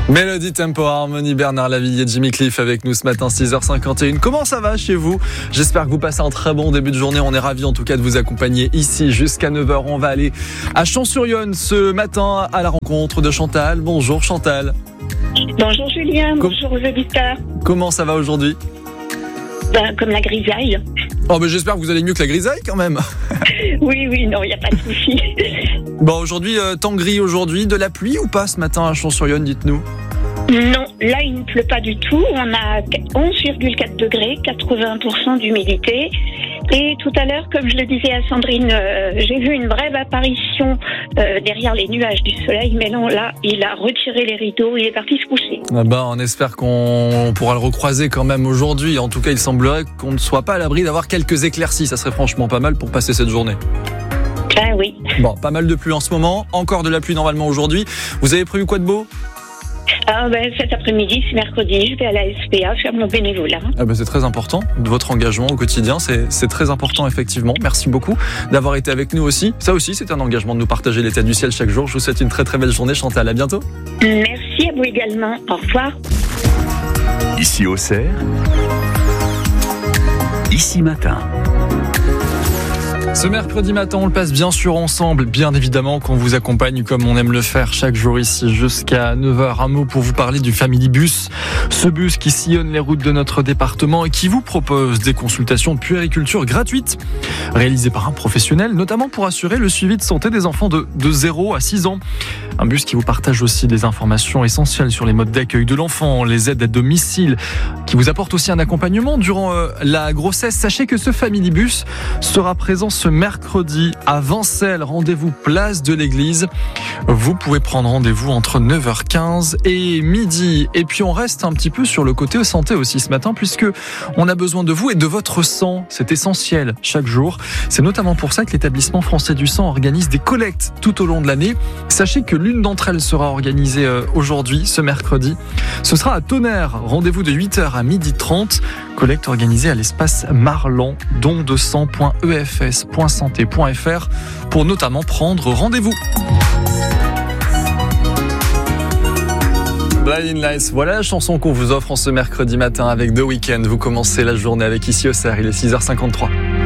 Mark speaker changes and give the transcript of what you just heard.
Speaker 1: Mélodie, Tempo, Harmonie, Bernard Lavilliers, Jimmy Cliff avec nous ce matin, 6h51. Comment ça va chez vous ? J'espère que vous passez un très bon début de journée. On est ravis en tout cas de vous accompagner ici jusqu'à 9h. On va aller à Champs-sur-Yonne ce matin à la rencontre de Chantal. Bonjour Chantal.
Speaker 2: Bonjour Julien, bonjour aux auditeurs.
Speaker 1: Comment ça va aujourd'hui ?
Speaker 2: Comme la grisaille.
Speaker 1: Oh, mais j'espère que vous allez mieux que la grisaille quand même.
Speaker 2: Oui, non, il n'y a pas de souci.
Speaker 1: Bon, aujourd'hui, temps gris aujourd'hui, de la pluie ou pas ce matin à Champs-sur-Yonne, dites-nous ?
Speaker 2: Non, là il ne pleut pas du tout. On a 11,4 degrés, 80% d'humidité. Et tout à l'heure, comme je le disais à Sandrine, j'ai vu une brève apparition derrière les nuages du soleil. Mais non, là, il a retiré les rideaux, il est parti se coucher.
Speaker 1: Ah bah, on espère qu'on pourra le recroiser quand même aujourd'hui. En tout cas, il semblerait qu'on ne soit pas à l'abri d'avoir quelques éclaircies. Ça serait franchement pas mal pour passer cette journée.
Speaker 2: Ah oui.
Speaker 1: Bon, pas mal de pluie en ce moment. Encore de la pluie normalement aujourd'hui. Vous avez prévu quoi de beau ?
Speaker 2: Cet après-midi, c'est mercredi, je vais à la SPA faire mon bénévolat.
Speaker 1: C'est très important, votre engagement au quotidien, c'est très important effectivement. Merci beaucoup d'avoir été avec nous aussi. Ça aussi, c'est un engagement de nous partager l'état du ciel chaque jour. Je vous souhaite une très très belle journée, Chantal. À bientôt.
Speaker 2: Merci à vous également. Au revoir.
Speaker 3: Ici Auxerre, ici matin.
Speaker 1: Ce mercredi matin, on le passe bien sûr ensemble, bien évidemment qu'on vous accompagne comme on aime le faire chaque jour ici jusqu'à 9h. Un mot pour vous parler du Family Bus, ce bus qui sillonne les routes de notre département et qui vous propose des consultations de puériculture gratuites réalisées par un professionnel, notamment pour assurer le suivi de santé des enfants de 0 à 6 ans. Un bus qui vous partage aussi des informations essentielles sur les modes d'accueil de l'enfant, les aides à domicile, qui vous apporte aussi un accompagnement durant la grossesse. Sachez que ce Family Bus sera présent ce mercredi à Vincelles, rendez-vous place de l'église. Vous pouvez prendre rendez-vous entre 9h15 et midi. Et puis on reste un petit peu sur le côté santé aussi ce matin, puisque on a besoin de vous et de votre sang. C'est essentiel chaque jour. C'est notamment pour ça que l'établissement français du sang organise des collectes tout au long de l'année. Sachez que l'une d'entre elles sera organisée aujourd'hui, ce mercredi. Ce sera à Tonnerre, rendez-vous de 8h à 12h30. Collecte organisée à l'espace Marlan, dondesang.efs.santé.fr pour notamment prendre rendez-vous. Blinding Lights, voilà la chanson qu'on vous offre en ce mercredi matin avec The Weeknd. Vous commencez la journée avec Ici Auxerre, il est 6h53.